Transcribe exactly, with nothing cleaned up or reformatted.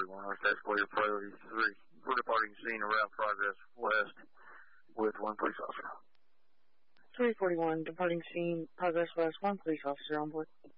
forty-one, West Escalator, priority three. We're departing scene around Progress West with one police officer. three forty-one, departing scene, Progress West, one police officer on board.